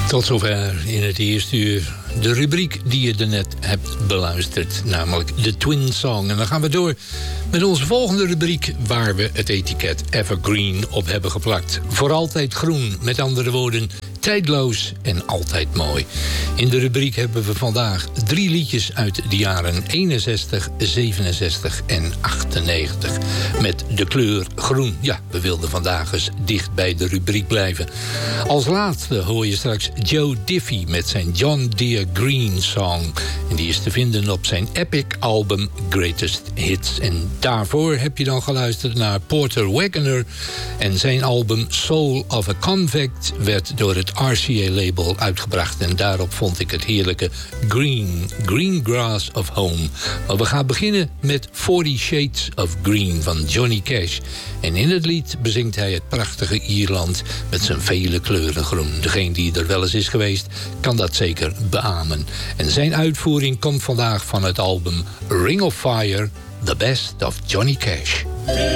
Tot zover in het eerste uur de rubriek die je daarnet hebt beluisterd, namelijk de Twin Song. En dan gaan we door met onze volgende rubriek, waar we het etiket Evergreen op hebben geplakt. Voor altijd groen, met andere woorden, tijdloos en altijd mooi. In de rubriek hebben we vandaag 3 liedjes uit de jaren 61, 67 en 98. Met de kleur groen. Ja, we wilden vandaag eens dicht bij de rubriek blijven. Als laatste hoor je straks Joe Diffie met zijn John Deere Green Song. En die is te vinden op zijn epic album Greatest Hits. En daarvoor heb je dan geluisterd naar Porter Wagoner. En zijn album Soul of a Convict werd door het RCA-label uitgebracht. En daarop vond ik het heerlijke Green Grass of Home. Maar we gaan beginnen met 40 Shades of Green van Johnny Cash. En in het lied bezingt hij het prachtige Ierland met zijn vele kleuren groen. Degene die er wel eens is geweest, kan dat zeker beamen. En zijn uitvoering komt vandaag van het album Ring of Fire, The Best of Johnny Cash.